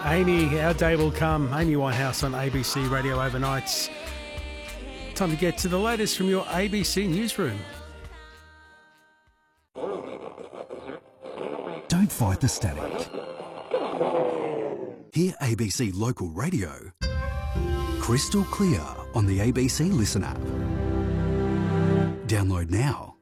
Amy, our day will come. Amy Winehouse on ABC Radio Overnights. Time to get to the latest from your ABC newsroom. Don't fight the static. Hear ABC Local Radio crystal clear on the ABC Listen app. Download now.